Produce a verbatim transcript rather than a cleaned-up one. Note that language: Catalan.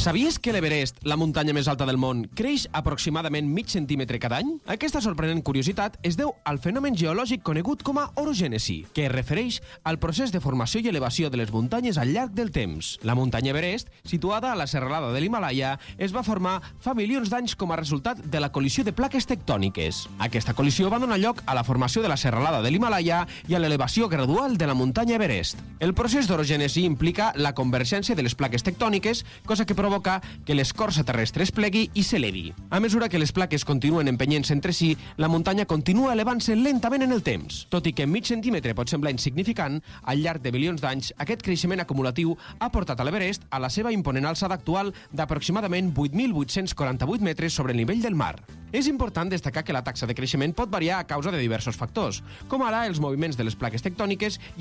Sabies que l'Everest, la muntanya més alta del món, creix aproximadament mig centímetre cada any? Aquesta sorprenent curiositat es deu al fenomen geològic conegut com a orogènesi, que es refereix al procés de formació i elevació de les muntanyes al llarg del temps. La muntanya Everest, situada a la serralada de l'Himàlaia, es va formar fa milions d'anys com a resultat de la col·lisió de plaques tectòniques. Aquesta col·lisió va donar lloc a la formació de la serralada de l'Himàlaia i a l'elevació gradual de la muntanya Everest. El procés d'orogènesi implica la convergència de les plaques tectòniques, cosa que provoca que l'escorça terrestre es plegui i s'elevi. A mesura que les plaques continuen empenyent-se entre si, la muntanya continua elevant-se lentament en el temps. Tot i que mig centímetre pot semblar insignificant, al llarg de milions d'anys, aquest creixement acumulatiu ha portat a l'Everest a la seva imponent alçada actual d'aproximadament vuit mil vuit-cents quaranta-vuit metres sobre el nivell del mar. És important destacar que la taxa de creixement pot variar a causa de diversos factors, com ara els moviments de les plaques tectòniques i